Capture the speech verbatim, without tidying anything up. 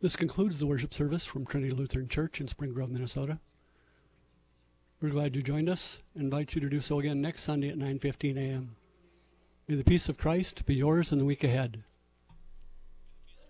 This concludes the worship service from Trinity Lutheran Church in Spring Grove, Minnesota. We're glad you joined us. I invite you to do so again next Sunday at nine fifteen a.m. May the peace of Christ be yours in the week ahead.